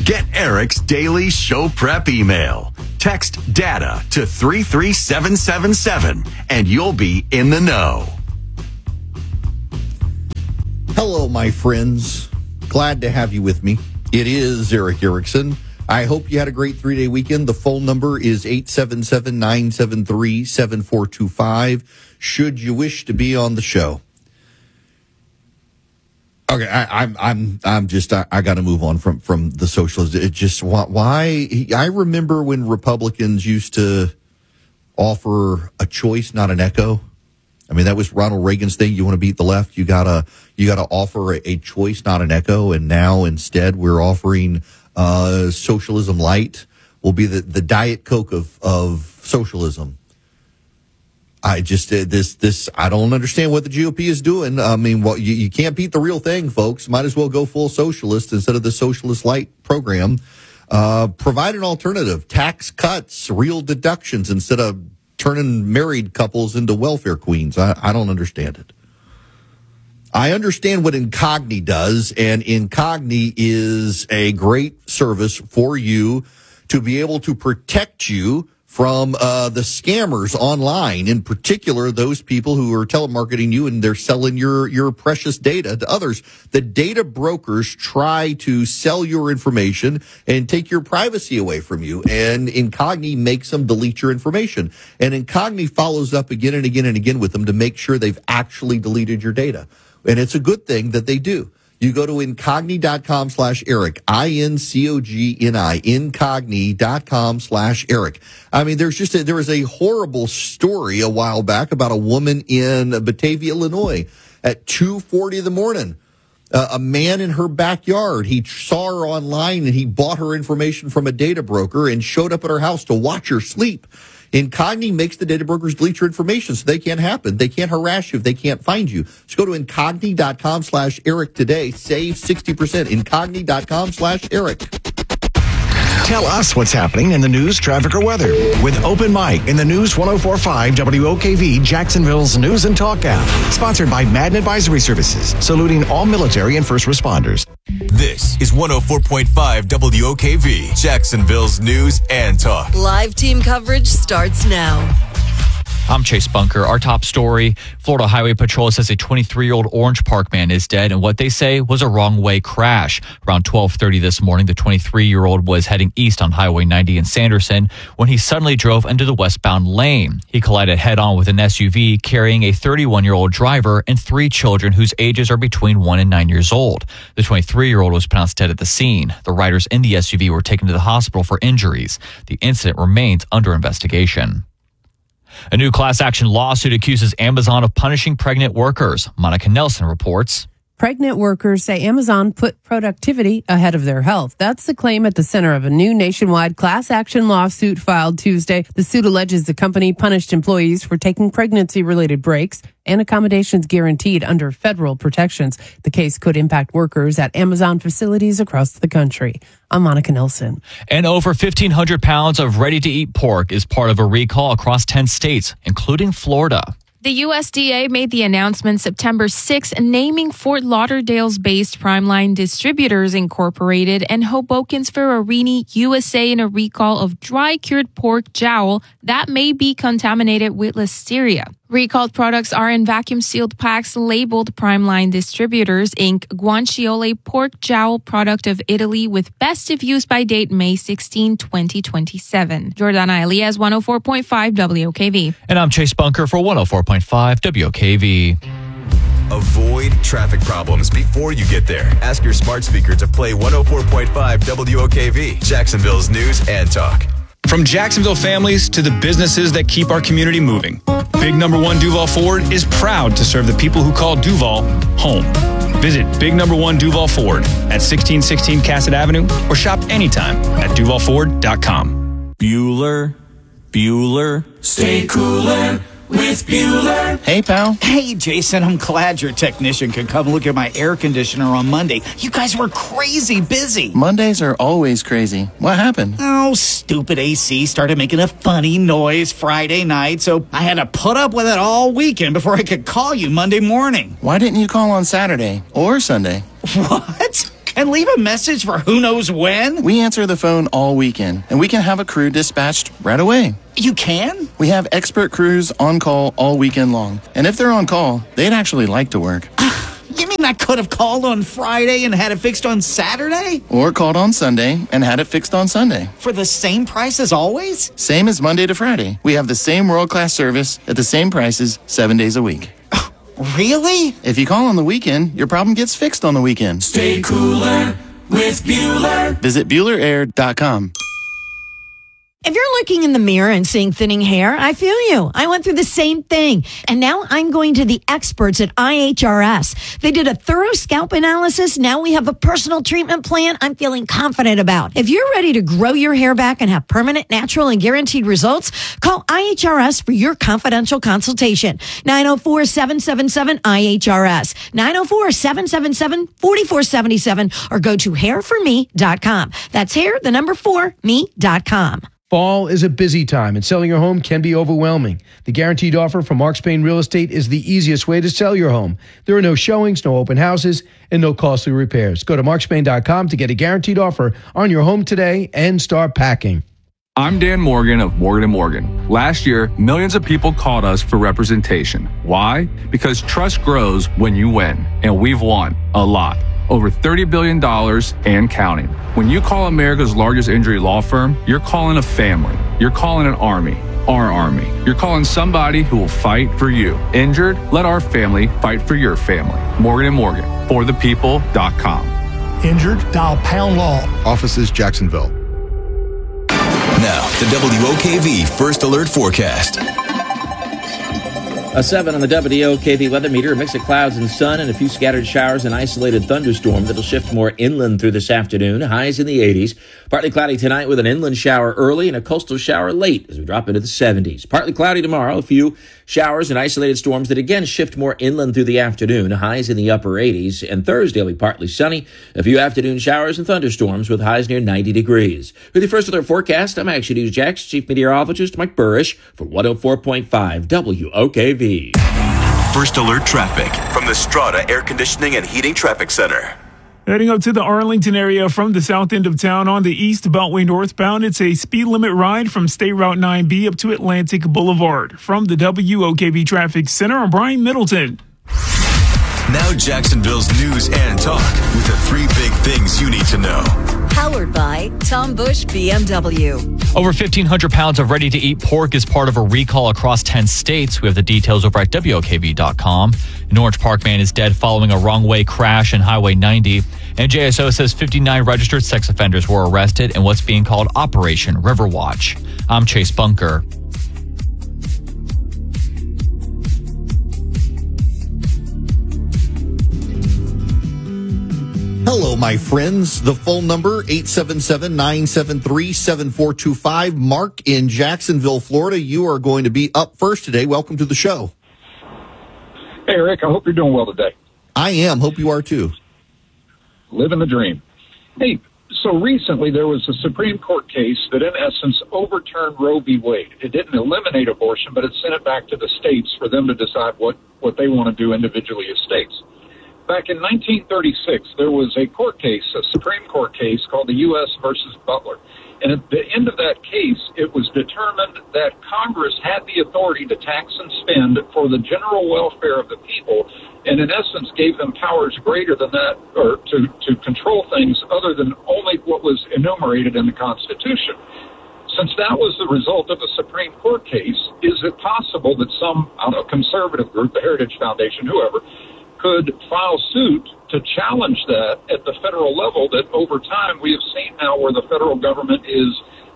Get Eric's daily show prep email. Text DATA to 33777 and you'll be in the know. Hello, my friends. Glad to have you with me. It is Eric Erickson. I hope you had a great 3-day weekend. The phone number is 877-973-7425 should you wish to be on the show. Okay, I got to move on from the socialists. It just, why? I remember when Republicans used to offer a choice, not an echo. I mean, that was Ronald Reagan's thing. You want to beat the left, you gotta offer a choice, not an echo. And now instead, we're offering socialism light. Will be the Diet Coke of socialism. I just I don't understand what the GOP is doing. I mean, well, you can't beat the real thing, folks. Might as well go full socialist instead of the socialist light program. Provide an alternative, tax cuts, real deductions instead of turning married couples into welfare queens. I don't understand it. I understand what Incogni does, and Incogni is a great service for you to be able to protect you from the scammers online, in particular those people who are telemarketing you and they're selling your precious data to others. The data brokers try to sell your information and take your privacy away from you, and Incogni makes them delete your information. And Incogni follows up again and again and again with them to make sure they've actually deleted your data. And it's a good thing that they do. You go to incogni.com/Eric, INCOGNI, incogni.com/Eric. I mean, there was a horrible story a while back about a woman in Batavia, Illinois at 2:40 in the morning. A man in her backyard, he saw her online and he bought her information from a data broker and showed up at her house to watch her sleep. Incogni makes the data brokers delete your information so they can't happen. They can't harass you if they can't find you. So go to incogni.com/Eric today. Save 60%. Incogni.com/Eric. Tell us what's happening in the news, traffic, or weather with Open Mic in the News 104.5 WOKV, Jacksonville's News and Talk app. Sponsored by Madden Advisory Services, saluting all military and first responders. This is 104.5 WOKV, Jacksonville's News and Talk. Live team coverage starts now. I'm Chase Bunker. Our top story, Florida Highway Patrol says a 23-year-old Orange Park man is dead in what they say was a wrong-way crash. Around 12:30 this morning, the 23-year-old was heading east on Highway 90 in Sanderson when he suddenly drove into the westbound lane. He collided head-on with an SUV carrying a 31-year-old driver and 3 children whose ages are between 1 and 9 years old. The 23-year-old was pronounced dead at the scene. The riders in the SUV were taken to the hospital for injuries. The incident remains under investigation. A new class action lawsuit accuses Amazon of punishing pregnant workers. Monica Nelson reports. Pregnant workers say Amazon put productivity ahead of their health. That's the claim at the center of a new nationwide class action lawsuit filed Tuesday. The suit alleges the company punished employees for taking pregnancy-related breaks and accommodations guaranteed under federal protections. The case could impact workers at Amazon facilities across the country. I'm Monica Nelson. And over 1,500 pounds of ready-to-eat pork is part of a recall across 10 states, including Florida. The USDA made the announcement September 6, naming Fort Lauderdale's based Primeline Distributors Incorporated and Hoboken's Ferrarini USA in a recall of dry-cured pork jowl that may be contaminated with listeria. Recalled products are in vacuum-sealed packs labeled Primeline Distributors, Inc. Guanciale pork jowl product of Italy with best if used by date May 16, 2027. Jordana Elias, 104.5 WOKV. And I'm Chase Bunker for 104.5 WOKV. Avoid traffic problems before you get there. Ask your smart speaker to play 104.5 WOKV, Jacksonville's News and Talk. From Jacksonville families to the businesses that keep our community moving, Big Number 1 Duval Ford is proud to serve the people who call Duval home. Visit Big Number 1 Duval Ford at 1616 Cassett Avenue or shop anytime at duvalford.com. Bueller, stay cooler with Bueller. Hey, pal. Hey, Jason, I'm glad your technician could come look at my air conditioner on Monday. You guys were crazy busy. Mondays are always crazy. What happened? Oh, stupid AC started making a funny noise Friday night, so I had to put up with it all weekend before I could call you Monday morning. Why didn't you call on Saturday or Sunday? What? and leave a message for who knows when? We answer the phone all weekend, and we can have a crew dispatched right away. You can? We have expert crews on call all weekend long. And if they're on call, they'd actually like to work. You mean I could have called on Friday and had it fixed on Saturday? Or called on Sunday and had it fixed on Sunday. For the same price as always? Same as Monday to Friday. We have the same world-class service at the same prices 7 days a week. Really? If you call on the weekend, your problem gets fixed on the weekend. Stay cooler with Bueller. Visit BuellerAir.com. If you're looking in the mirror and seeing thinning hair, I feel you. I went through the same thing. And now I'm going to the experts at IHRS. They did a thorough scalp analysis. Now we have a personal treatment plan I'm feeling confident about. If you're ready to grow your hair back and have permanent, natural, and guaranteed results, call IHRS for your confidential consultation. 904-777-IHRS. 904-777-4477 or go to hairforme.com. That's hair4me.com. Fall is a busy time, and selling your home can be overwhelming. The guaranteed offer from Mark Spain Real Estate is the easiest way to sell your home. There are no showings, no open houses, and no costly repairs. Go to markspain.com to get a guaranteed offer on your home today and start packing. I'm Dan Morgan of Morgan & Morgan. Last year, millions of people called us for representation. Why? Because trust grows when you win, and we've won a lot. Over $30 billion and counting. When you call America's largest injury law firm, you're calling a family. You're calling an army. Our army. You're calling somebody who will fight for you. Injured? Let our family fight for your family. Morgan & Morgan. ForThePeople.com. Injured? Dial pound law. Offices Jacksonville. Now, the WOKV First Alert Forecast. A 7 on the WOKV weather meter, a mix of clouds and sun and a few scattered showers and isolated thunderstorm that'll shift more inland through this afternoon. Highs in the 80s. Partly cloudy tonight with an inland shower early and a coastal shower late as we drop into the 70s. Partly cloudy tomorrow, a few showers and isolated storms that again shift more inland through the afternoon. Highs in the upper 80s. And Thursday will be partly sunny. A few afternoon showers and thunderstorms with highs near 90 degrees. With your First Alert forecast, I'm Action News Jax Chief Meteorologist Mike Burrish for 104.5 WOKV. First Alert traffic from the Strata Air Conditioning and Heating Traffic Center. Heading up to the Arlington area from the south end of town on the East Beltway northbound, it's a speed limit ride from State Route 9B up to Atlantic Boulevard. From the WOKV Traffic Center, I'm Brian Middleton. Now Jacksonville's news and talk with the three big things you need to know. Powered by Tom Bush BMW. Over 1,500 pounds of ready-to-eat pork is part of a recall across 10 states. We have the details over at WOKV.com. An Orange Park man is dead following a wrong-way crash on Highway 90. And JSO says 59 registered sex offenders were arrested in what's being called Operation Riverwatch. I'm Chase Bunker. Hello, my friends. The phone number, 877-973-7425. Mark in Jacksonville, Florida. You are going to be up first today. Welcome to the show. Hey, Rick. I hope you're doing well today. I am. Hope you are, too. Living the dream. Hey, so recently there was a Supreme Court case that, in essence, overturned Roe v. Wade. It didn't eliminate abortion, but it sent it back to the states for them to decide what they want to do individually as states. Back in 1936, there was a court case, a Supreme Court case called the U.S. versus Butler. And at the end of that case, it was determined that Congress had the authority to tax and spend for the general welfare of the people, and in essence gave them powers greater than that, or to control things other than only what was enumerated in the Constitution. Since that was the result of a Supreme Court case, is it possible that some, I don't know, conservative group, the Heritage Foundation, whoever, could file suit to challenge that at the federal level, that over time we have seen now where the federal government is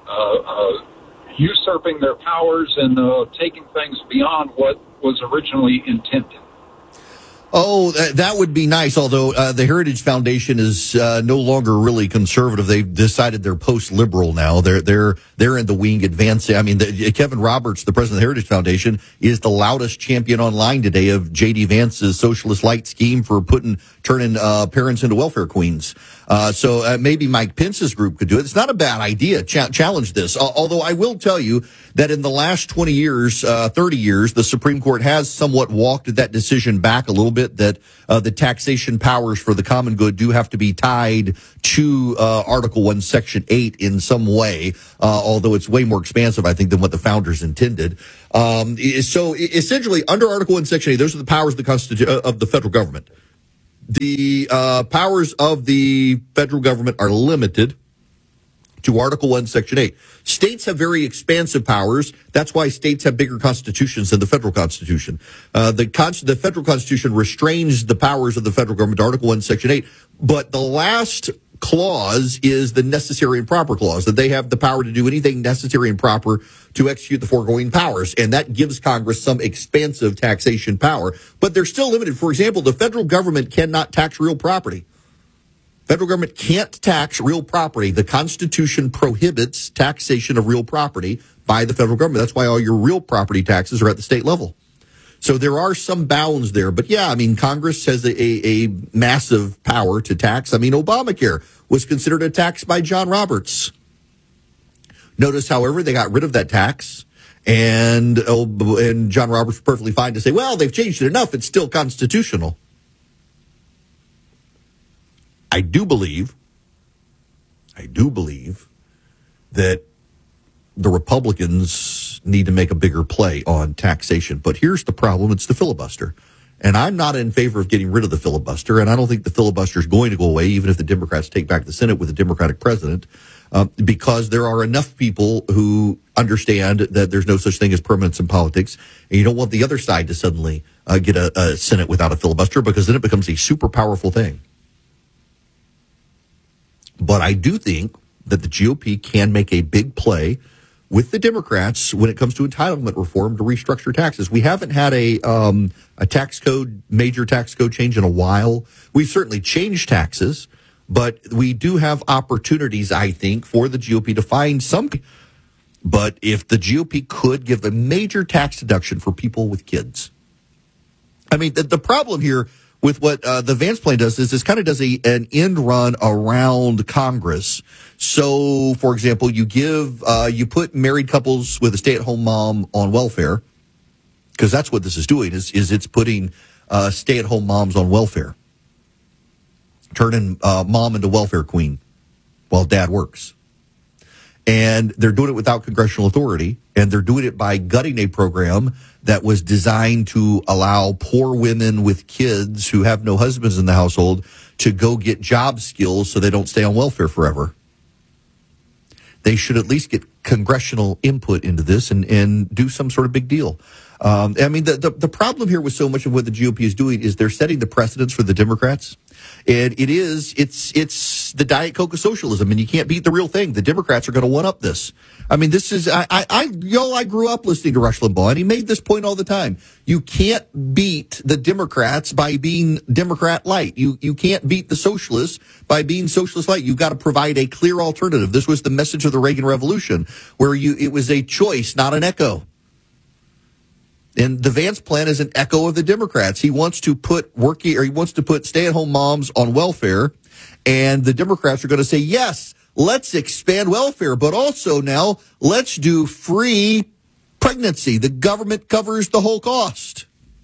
usurping their powers and taking things beyond what was originally intended? Oh, that would be nice. Although the Heritage Foundation is no longer really conservative. They've decided they're post-liberal now. They're in the wing advancing. I mean, Kevin Roberts, the president of the Heritage Foundation, is the loudest champion online today of J.D. Vance's socialist light scheme for turning parents into welfare queens. So maybe Mike Pence's group could do it. It's not a bad idea. Challenge this. Although I will tell you that in the last 20 years, 30 years, the Supreme Court has somewhat walked that decision back a little bit. bit that the taxation powers for the common good do have to be tied to Article 1, Section 8 in some way, although it's way more expansive, I think, than what the founders intended. So essentially, under Article 1, Section 8, those are the powers of the federal government. The powers of the federal government are limited to Article 1, Section 8. States have very expansive powers. That's why states have bigger constitutions than the federal constitution. The federal constitution restrains the powers of the federal government to Article 1, Section 8. But the last clause is the necessary and proper clause, that they have the power to do anything necessary and proper to execute the foregoing powers. And that gives Congress some expansive taxation power. But they're still limited. For example, the federal government cannot tax real property. Federal government can't tax real property. The Constitution prohibits taxation of real property by the federal government. That's why all your real property taxes are at the state level. So there are some bounds there. But yeah, I mean, Congress has a massive power to tax. I mean, Obamacare was considered a tax by John Roberts. Notice, however, they got rid of that tax. And John Roberts was perfectly fine to say, well, they've changed it enough. It's still constitutional. I do believe that the Republicans need to make a bigger play on taxation. But here's the problem. It's the filibuster. And I'm not in favor of getting rid of the filibuster. And I don't think the filibuster is going to go away, even if the Democrats take back the Senate with a Democratic president, because there are enough people who understand that there's no such thing as permanence in politics. And you don't want the other side to suddenly get a Senate without a filibuster, because then it becomes a super powerful thing. But I do think that the GOP can make a big play with the Democrats when it comes to entitlement reform to restructure taxes. We haven't had a major tax code change in a while. We've certainly changed taxes, but we do have opportunities, I think, for the GOP to find some. But if the GOP could give a major tax deduction for people with kids. I mean, the problem here with what the Vance plan does is this kind of does an end run around Congress. So, for example, you put married couples with a stay-at-home mom on welfare, because that's what this is doing, is it's putting stay-at-home moms on welfare, turning mom into welfare queen while dad works. And they're doing it without congressional authority, and they're doing it by gutting a program that was designed to allow poor women with kids who have no husbands in the household to go get job skills so they don't stay on welfare forever. They should at least get congressional input into this and do some sort of big deal. I mean, the problem here with so much of what the GOP is doing is they're setting the precedents for the Democrats. And it's the Diet Coke of socialism, and you can't beat the real thing. The Democrats are going to one up this. I mean, this is, I grew up listening to Rush Limbaugh, and he made this point all the time. You can't beat the Democrats by being Democrat light. You can't beat the socialists by being socialist light. You've got to provide a clear alternative. This was the message of the Reagan Revolution, where it was a choice, not an echo. And the Vance plan is an echo of the Democrats. He wants to put stay-at-home moms on welfare, and the Democrats are going to say, yes, let's expand welfare, but also now let's do free pregnancy. The government covers the whole cost.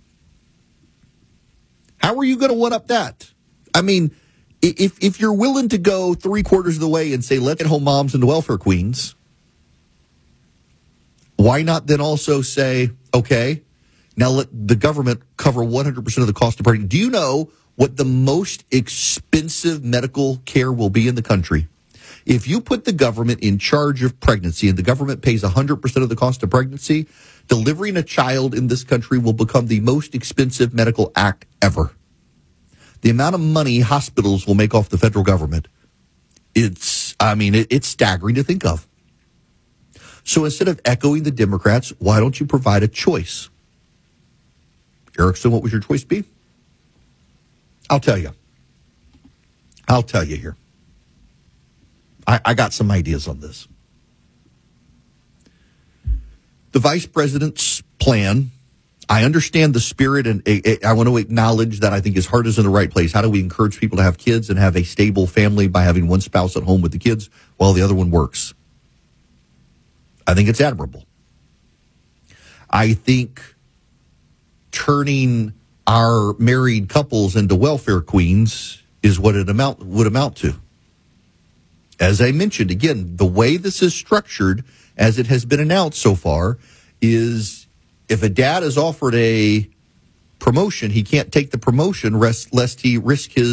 How are you going to one up that? I mean, if you're willing to go 3/4 of the way and say, let's get home moms into welfare queens, why not then also say, okay, now let the government cover 100% of the cost of pregnancy? Do you know what the most expensive medical care will be in the country? If you put the government in charge of pregnancy and the government pays 100% of the cost of pregnancy, delivering a child in this country will become the most expensive medical act ever. The amount of money hospitals will make off the federal government, it's staggering to think of. So instead of echoing the Democrats, why don't you provide a choice? Erickson, what would your choice be? I'll tell you here. I got some ideas on this. The vice president's plan, I understand the spirit, and I want to acknowledge that I think his heart is in the right place. How do we encourage people to have kids and have a stable family by having one spouse at home with the kids while the other one works? I think it's admirable. I think turning our married couples into welfare queens is what it would amount to. As I mentioned, again, the way this is structured, as it has been announced so far, is if a dad is offered a promotion, he can't take the promotion lest he risk his